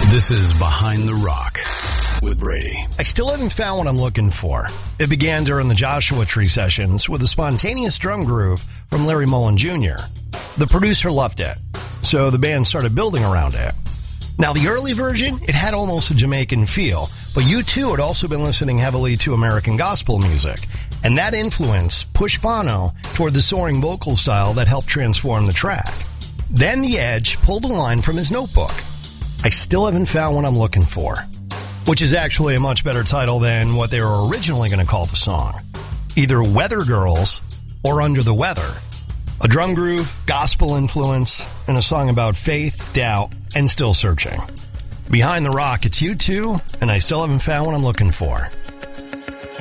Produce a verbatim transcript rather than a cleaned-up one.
This is Behind the Rock with Brady. I still haven't found what I'm looking for. It began during the Joshua Tree sessions with a spontaneous drum groove from Larry Mullen Junior The producer loved it, so the band started building around it. Now, the early version, it had almost a Jamaican feel, but U two had also been listening heavily to American gospel music, and that influence pushed Bono toward the soaring vocal style that helped transform the track. Then The Edge pulled a line from his notebook. I still haven't found what I'm looking for, which is actually a much better title than what they were originally going to call the song. Either Weather Girls or Under the Weather. A drum groove, gospel influence, and a song about faith, doubt, and still searching. Behind the Rock, it's U two, and I still haven't found what I'm looking for.